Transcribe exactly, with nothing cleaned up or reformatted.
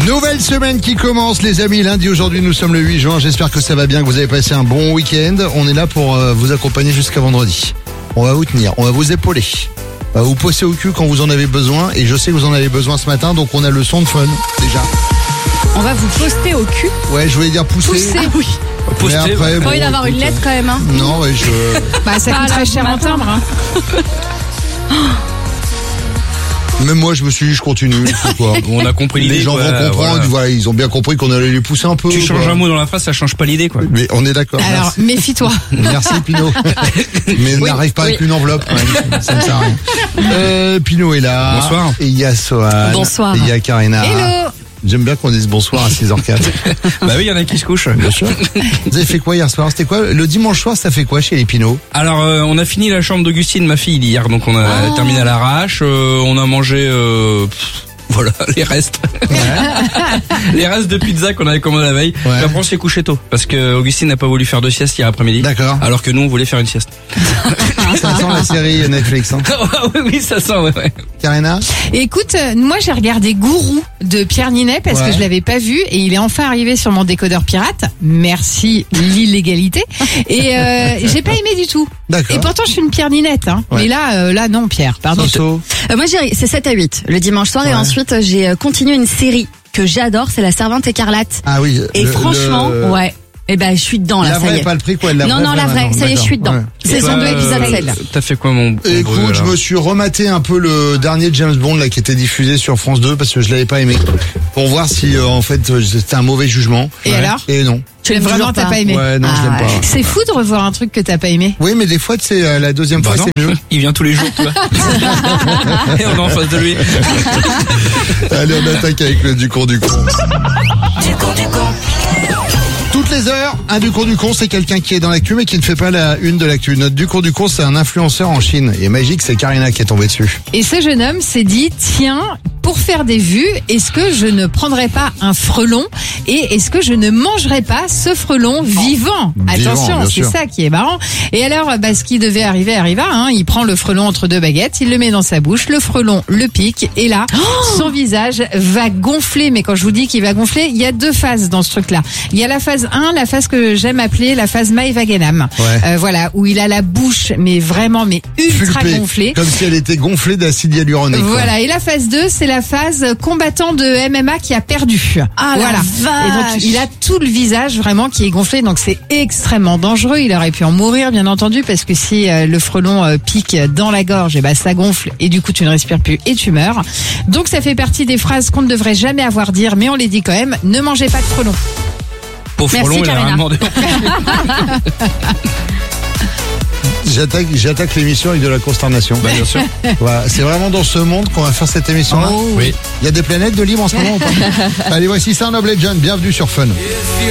Nouvelle semaine qui commence, les amis. Lundi, aujourd'hui, nous sommes le huit juin. J'espère que ça va bien, que vous avez passé un bon week-end. On est là pour euh, vous accompagner jusqu'à vendredi. On va vous tenir, on va vous épauler. On va vous pousser au cul quand vous en avez besoin. Et je sais que vous en avez besoin ce matin, donc on a le son de fun, déjà. On va vous poster au cul. Ouais, je voulais dire pousser. Pousser, oui. Mais après, Pas bon, envie d'avoir une écoute, lettre quand même, hein. Non, ouais, je... Bah, ça coûte très cher en timbre, hein. Même moi, je me suis dit, je continue. Quoi. On a compris l'idée. Les gens quoi, vont comprendre. voilà. Voilà, ils ont bien compris qu'on allait les pousser un peu. Tu changes quoi. un mot dans la phrase, ça change pas l'idée, quoi. Mais on est d'accord. Alors, merci. méfie-toi. Merci Pinot. Mais Oui, n'arrive pas oui. avec une enveloppe. Ouais, ça ne sert à rien. Euh, Pinot est là. Bonsoir. Et il y a Sohan. Bonsoir. Et il y a Karina. Hello. J'aime bien qu'on dise bonsoir à six heures quatre. Bah oui, il y en a qui se couchent. Bien sûr. Vous avez fait quoi hier soir? C'était quoi? Le dimanche soir, ça fait quoi chez les Pinot? Alors, euh, on a fini la chambre d'Augustine, ma fille, hier, donc on a Oh. terminé à l'arrache. Euh, on a mangé, euh, pff, voilà, les restes. les restes de pizza qu'on avait commandé la veille. Ouais. Puis après, on s'est couché tôt, parce que Augustine n'a pas voulu faire de sieste hier après-midi. D'accord. Alors que nous, on voulait faire une sieste. Ça sent la série Netflix. Hein. oui, oui, ça sent, ouais, ouais. Karina? Écoute, euh, moi j'ai regardé Gourou de Pierre Ninet parce Ouais. que je l'avais pas vu et il est enfin arrivé sur mon décodeur pirate. Merci l'illégalité. Et euh, j'ai pas aimé du tout. D'accord. Et pourtant je suis une Pierre Ninette, hein. Ouais. Mais là, euh, là non Pierre, pardon. Soso. Euh, moi, j'ai, c'est sept à huit le dimanche soir Ouais. et ensuite euh, j'ai euh, continué une série que j'adore, c'est La Servante écarlate. Ah oui. Et le- franchement, le- ouais. Eh ben, je suis dedans là, La ça vraie, y est. pas le prix, quoi. La non, vraie, non, la vraie, maintenant. ça y est, je suis dedans. D'accord. Ouais. Saison Et toi, deux, épisode euh, sept. T'as fait quoi, mon bon Écoute, Bruno, je alors me suis rematé un peu le dernier James Bond là qui était diffusé sur France deux parce que je l'avais pas aimé. Pour voir si euh, en fait euh, c'était un mauvais jugement. Et Ouais. alors Et non. Tu l'aimes Vraiment toujours t'as pas pas aimé. Ouais, non, je Ah, l'aime ouais. pas. C'est fou de revoir un truc que t'as pas aimé. Oui, mais des fois, tu sais, euh, la deuxième Bah fois, non. c'est mieux. Il vient tous les jours, tu vois. Et on est en face de lui. Allez, on attaque avec le du con du con. Toutes les heures, un du con du con, c'est quelqu'un qui est dans l'actu mais qui ne fait pas la une de l'actu. Notre du con du con, c'est un influenceur en Chine. Et magique, c'est Karina qui est tombée dessus. Et ce jeune homme s'est dit, tiens, pour faire des vues, est-ce que je ne prendrais pas un frelon et est-ce que je ne mangerais pas ce frelon vivant? Vivant, Attention, bien c'est sûr. ça qui est marrant. Et alors, bah, ce qui devait arriver arriva. Hein. Il prend le frelon entre deux baguettes, il le met dans sa bouche, le frelon le pique et là, son visage va gonfler. Mais quand je vous dis qu'il va gonfler, il y a deux phases dans ce truc-là. Il y a la phase un, la phase que j'aime appeler la phase Maevagenam. Ouais. Euh, voilà, où il a la bouche, mais vraiment, mais ultra Pulpée, gonflée. comme si elle était gonflée d'acide hyaluronique. quoi. Voilà, et la phase deux, c'est la phase combattant de M M A qui a perdu. Ah, la voilà. Et donc vache. il a tout le visage vraiment qui est gonflé, donc c'est extrêmement dangereux. Il aurait pu en mourir bien entendu parce que si euh, le frelon euh, pique dans la gorge, et ben ça gonfle et du coup tu ne respires plus et tu meurs. Donc ça fait partie des phrases qu'on ne devrait jamais avoir dire, mais on les dit quand même. Ne mangez pas de frelon. Pauvre Merci, frelon, il a Karina. rien demandé. J'attaque, j'attaque l'émission avec de la consternation. Bah, bien sûr. Voilà, c'est vraiment dans ce monde qu'on va faire cette émission-là. Oh. Oui. Il y a des planètes de libre en ce moment ou pas? Allez, voici ça, Noble Legend. Bienvenue sur Fun.